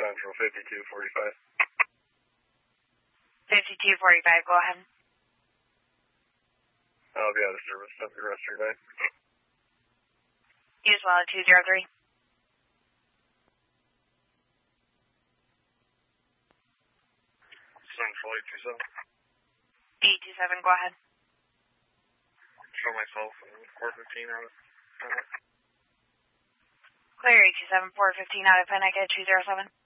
Central 5245. 5245, go ahead. I'll be out of service. Have the rest of your day. You as well at 203. Central 827. 827, go ahead. Show myself in 415 out of Clear 827, 415 out of Panic at 207.